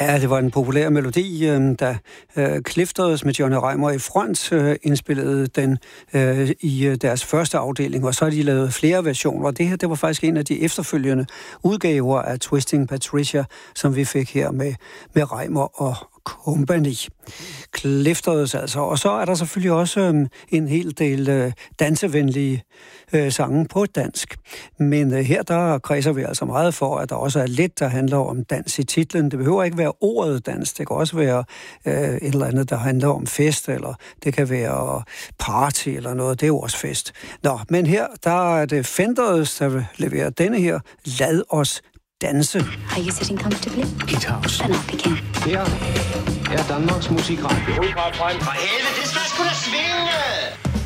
Ja, det var en populær melodi, da Clifters med Johnny Reimer i front indspillede den i deres første afdeling, og så har de lavet flere versioner. Og det her, det var faktisk en af de efterfølgende udgaver af Twisting Patricia, som vi fik her med Reimer og Company. Clifters altså. Og så er der selvfølgelig også en hel del dansevenlige sange på dansk. Men her der kredser vi altså meget for, at der også er lidt, der handler om dans i titlen. Det behøver ikke være ordet dans. Det kan også være et eller andet, der handler om fest, eller det kan være party eller noget. Det er jo også fest. Nå, men her der er det Fenders, der leverer denne her. Lad os danse. Are you sitting comfortably? Hit House. Then I'll begin. Her er Danmarks Musikradio. For helvede, det